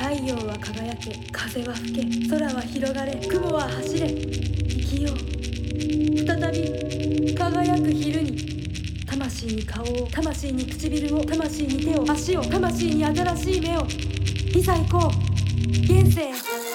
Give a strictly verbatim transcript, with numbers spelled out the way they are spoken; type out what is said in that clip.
太陽は輝け、風は吹け、空は広がれ、雲は走れ、生きよう。再び輝く昼に、魂に顔を、魂に唇を、魂に手を、足を、魂に新しい目を。いざ行こう、現世へ。